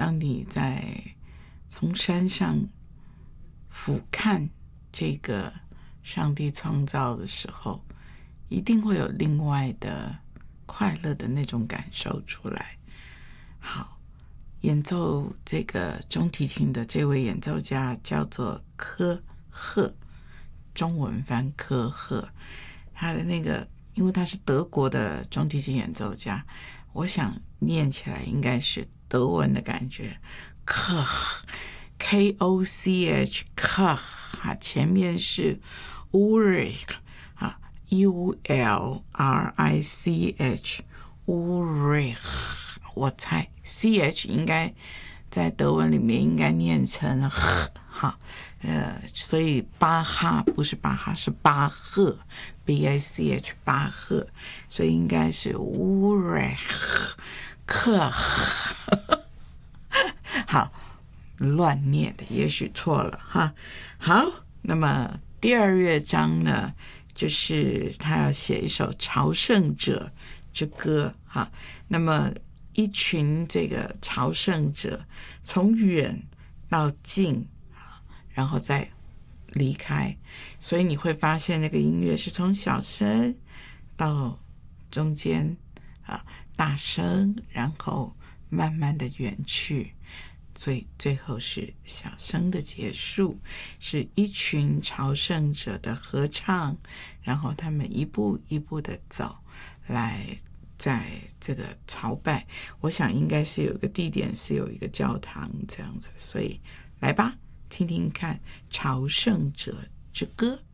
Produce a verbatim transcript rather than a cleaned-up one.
当你在从山上俯瞰这个上帝创造的时候，一定会有另外的快乐的那种感受出来。好，演奏这个中提琴的这位演奏家叫做科赫，中文翻科赫。他的那个，因为他是德国的中提琴演奏家，我想念起来应该是德文的感觉，科 K O C H 科，前面是 Ulrich U L R I C H Ulrich， 我猜 C H 应该在德文里面应该念成哈，呃，所以巴哈不是巴哈，是巴赫 B A C H 巴赫，所以应该是 Ulrich 克好，乱念的，也许错了哈。好，那么第二乐章呢，就是他要写一首朝圣者之歌哈。那么一群这个朝圣者从远到近，然后再离开，所以你会发现那个音乐是从小声到中间啊大声，然后慢慢的远去，所以最后是小声的结束，是一群朝圣者的合唱，然后他们一步一步的走来在这个朝拜，我想应该是有一个地点是有一个教堂这样子，所以来吧，听听看朝圣者之歌。